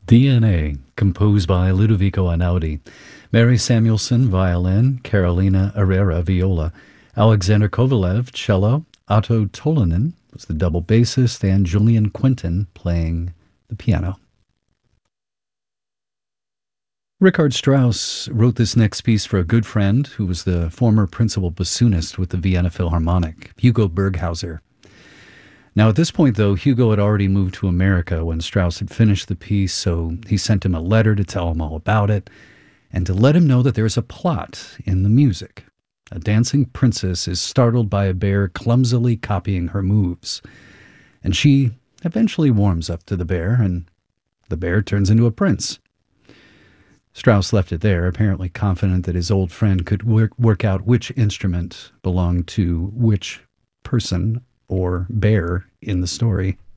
DNA, composed by Ludovico Einaudi. Mary Samuelson, violin. Carolina Herrera, viola. Alexander Kovalev, cello. Otto Tolinen was the double bassist, and Julian Quinton playing the piano. Richard Strauss wrote this next piece for a good friend who was the former principal bassoonist with the Vienna Philharmonic, Hugo Berghauser. Now, at this point, though, Hugo had already moved to America when Strauss had finished the piece, so he sent him a letter to tell him all about it and to let him know that there's a plot in the music. A dancing princess is startled by a bear clumsily copying her moves, and she eventually warms up to the bear, and the bear turns into a prince. Strauss left it there, apparently confident that his old friend could work out which instrument belonged to which person or bear in the story.